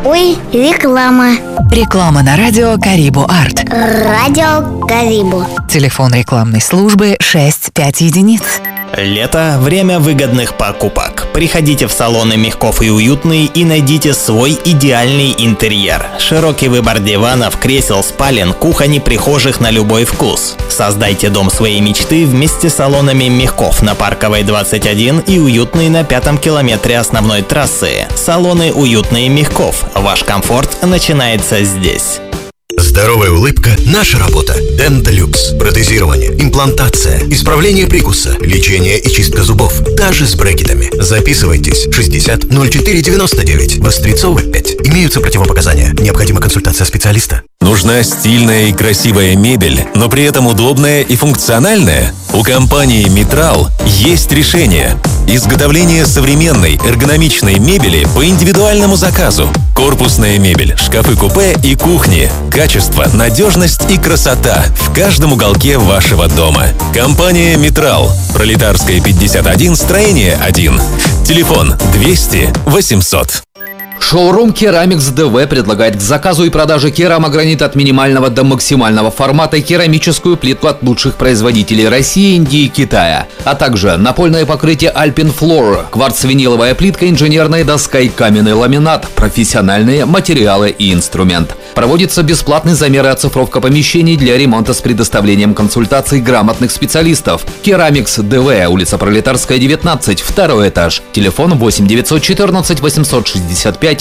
Ой, реклама. Реклама на радио Карибу Арт. Радио Карибу. Телефон рекламной службы 65 единиц. Лето – время выгодных покупок. Приходите в салоны «Мягков и Уютный» и найдите свой идеальный интерьер. Широкий выбор диванов, кресел, спален, кухонь и прихожих на любой вкус. Создайте дом своей мечты вместе с салонами «Мягков» на Парковой 21 и «Уютный» на 5-м километре основной трассы. Салоны «Уютный» и «Мягков». Ваш комфорт начинается здесь. Здоровая улыбка – наша работа. Денталюкс. Протезирование, имплантация, исправление прикуса, лечение и чистка зубов. Даже с брекетами. Записывайтесь. 60 04 99. Вострецова 5. Имеются противопоказания. Необходима консультация специалиста. Нужна стильная и красивая мебель, но при этом удобная и функциональная? У компании «Митрал» есть решение. Изготовление современной эргономичной мебели по индивидуальному заказу. Корпусная мебель, шкафы-купе и кухни. Качество, надежность и красота в каждом уголке вашего дома. Компания «Митрал». Пролетарская, 51, строение 1. Телефон 200 800. Шоурум Keramix DV предлагает к заказу и продаже керамогранит от минимального до максимального формата, керамическую плитку от лучших производителей России, Индии и Китая, а также напольное покрытие Alpine Floor, кварц-виниловая плитка, инженерная доска и каменный ламинат, профессиональные материалы и инструмент. Проводится бесплатный замер и оцифровка помещений для ремонта с предоставлением консультаций грамотных специалистов. Keramix DV, улица Пролетарская, 19, второй этаж. Телефон 8 914 865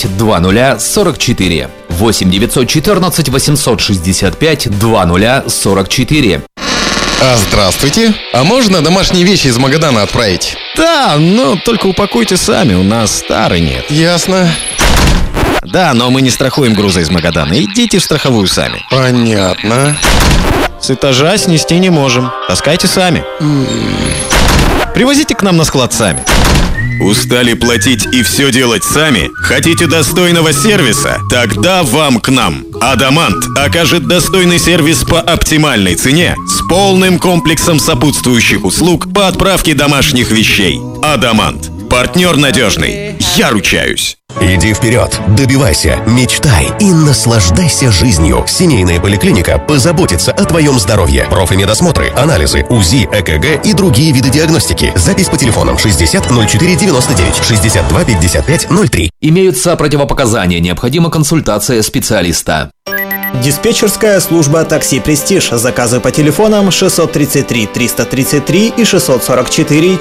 2044. 8 914 865 2044. Здравствуйте. А можно домашние вещи из Магадана отправить? Да, но только упакуйте сами, у нас старый нет. Ясно. Да, но мы не страхуем грузы из Магадана. Идите в страховую сами. Понятно. С этажа снести не можем. Таскайте сами. Привозите к нам на склад сами. Устали платить и все делать сами? Хотите достойного сервиса? Тогда вам к нам. Адамант окажет достойный сервис по оптимальной цене с полным комплексом сопутствующих услуг по отправке домашних вещей. Адамант. Партнер надежный. Я ручаюсь. Иди вперед, добивайся, мечтай и наслаждайся жизнью. Семейная поликлиника позаботится о твоем здоровье. Профимедосмотры, анализы, УЗИ, ЭКГ и другие виды диагностики. Запись по телефонам 60 04 99, 62 55 03. Имеются противопоказания, необходима консультация специалиста. Диспетчерская служба «Такси Престиж». Заказы по телефонам 633 333 и 644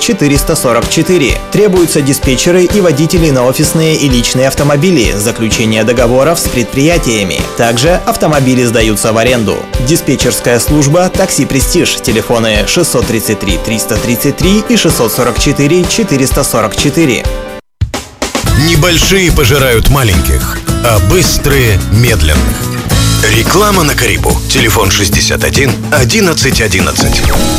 444. Требуются диспетчеры и водители на офисные и личные автомобили, заключение договоров с предприятиями. Также автомобили сдаются в аренду. Диспетчерская служба «Такси Престиж». Телефоны 633 333 и 644 444. Небольшие пожирают маленьких, а быстрые – медленных. Реклама на Карибу. Телефон 61 11 11.